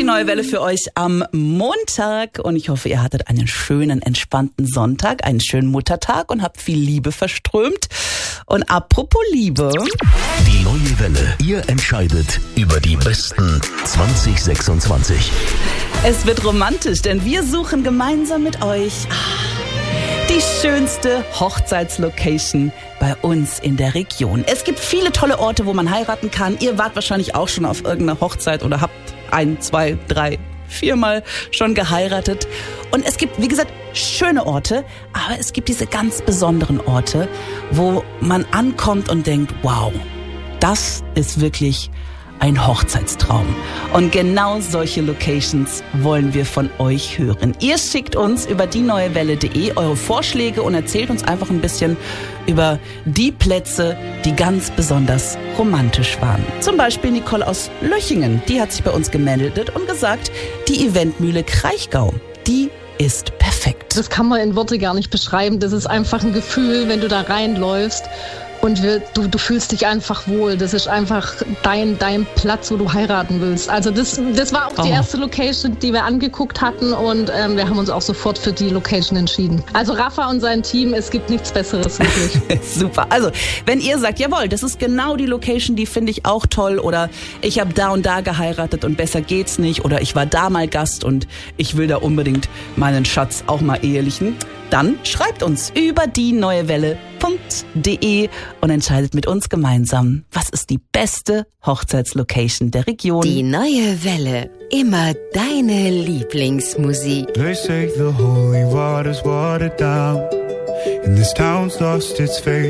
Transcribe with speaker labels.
Speaker 1: die neue Welle für euch am Montag und ich hoffe, ihr hattet einen schönen, entspannten Sonntag, einen schönen Muttertag und habt viel Liebe verströmt. Und apropos Liebe...
Speaker 2: Die neue Welle. Ihr entscheidet über die besten 2026.
Speaker 1: Es wird romantisch, denn wir suchen gemeinsam mit euch die schönste Hochzeitslocation bei uns in der Region. Es gibt viele tolle Orte, wo man heiraten kann. Ihr wart wahrscheinlich auch schon auf irgendeiner Hochzeit oder habt 1, 2, 3, 4 Mal schon geheiratet. Und es gibt, wie gesagt, schöne Orte, aber es gibt diese ganz besonderen Orte, wo man ankommt und denkt, wow, das ist wirklich ein Hochzeitstraum. Und genau solche Locations wollen wir von euch hören. Ihr schickt uns über dieneuewelle.de eure Vorschläge und erzählt uns einfach ein bisschen über die Plätze, die ganz besonders romantisch waren. Zum Beispiel Nicole aus Löchingen, die hat sich bei uns gemeldet und gesagt, die Eventmühle Kraichgau, die ist perfekt.
Speaker 3: Das kann man in Worte gar nicht beschreiben. Das ist einfach ein Gefühl, wenn du da reinläufst. Und du fühlst dich einfach wohl. Das ist einfach dein Platz, wo du heiraten willst. Also das war auch die erste Location, die wir angeguckt hatten. Und wir haben uns auch sofort für die Location entschieden. Also Rafa und sein Team, es gibt nichts Besseres, wirklich.
Speaker 1: Super. Also wenn ihr sagt, jawohl, das ist genau die Location, die finde ich auch toll. Oder ich habe da und da geheiratet und besser geht's nicht. Oder ich war da mal Gast und ich will da unbedingt meinen Schatz auch mal ehelichen. Dann schreibt uns über dieneuewelle.de und entscheidet mit uns gemeinsam, was ist die beste Hochzeitslocation der Region.
Speaker 4: Die neue Welle. Immer deine Lieblingsmusik.
Speaker 5: They say the holy water's watered down, and this town's lost its faith.